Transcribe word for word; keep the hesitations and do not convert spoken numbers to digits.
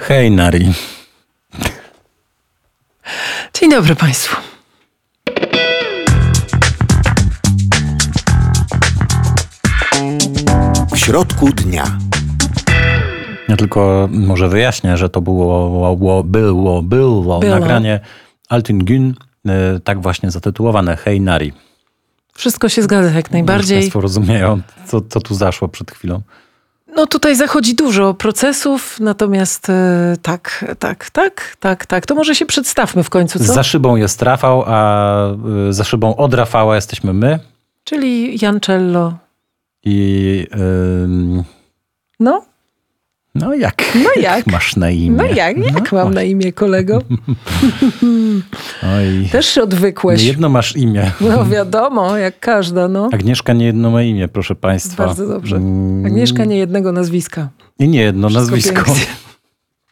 Hej, Nari. Dzień dobry Państwu. W środku dnia. Ja tylko może wyjaśnię, że to było, było, było, było, było. nagranie Altin Gün, tak właśnie zatytułowane Hej, Nari. Wszystko się zgadza jak najbardziej. Państwo rozumieją, co, co tu zaszło przed chwilą. No tutaj zachodzi dużo procesów, natomiast e, tak, tak, tak, tak, tak. To może się przedstawmy w końcu, co? Za szybą jest Rafał, a y, za szybą od Rafała jesteśmy my. Czyli Jancello. I y, No, no jak? No jak? Masz na imię? no jak, jak No, mam na imię, kolego? Oj. Też się odwykłeś. Nie jedno masz imię. No wiadomo, jak każda, no. Agnieszka nie jedno ma imię, proszę Państwa. Bardzo dobrze. Mm, Agnieszka nie jednego nazwiska. I nie jedno Wszystko nazwisko. pięknie.